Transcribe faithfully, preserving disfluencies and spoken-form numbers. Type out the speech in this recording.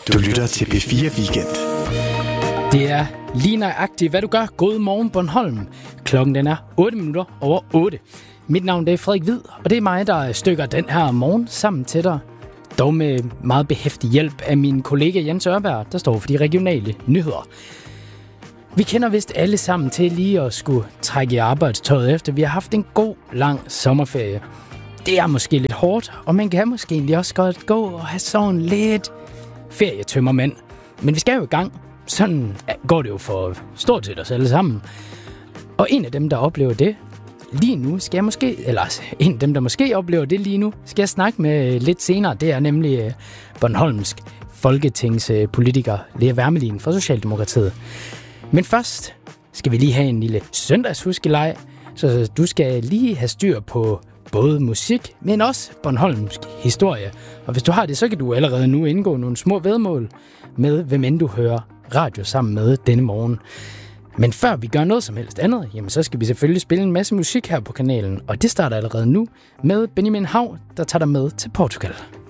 Du lytter til P fire Weekend. Det er lige nøjagtigt, hvad du gør. God morgen, Bornholm. Klokken den er otte minutter over otte. Mit navn er Frederik Hvid, og det er mig, der stykker den her morgen sammen til dig. Dog med meget behæftig hjælp af min kollega Jens Ørberg, der står for de regionale nyheder. Vi kender vist alle sammen til lige at skulle trække i arbejdstøjet efter. Vi har haft en god, lang sommerferie. Det er måske lidt hårdt, og man kan måske egentlig også godt gå og have sådan lidt ferietømmermænd. Men vi skal jo i gang. Sådan går det jo for stort set os alle sammen. Og en af dem, der oplever det lige nu, skal jeg måske, eller en af dem, der måske oplever det lige nu, skal jeg snakke med lidt senere. Det er nemlig Bornholmsk folketingspolitiker Lea Wermelin fra Socialdemokratiet. Men først skal vi lige have en lille søndagshuskeleg, så du skal lige have styr på både musik, men også bornholmsk historie. Og hvis du har det, så kan du allerede nu indgå nogle små væddemål med, hvem end du hører radio sammen med denne morgen. Men før vi gør noget som helst andet, jamen så skal vi selvfølgelig spille en masse musik her på kanalen. Og det starter allerede nu med Benjamin Hav, der tager dig med til Portugal.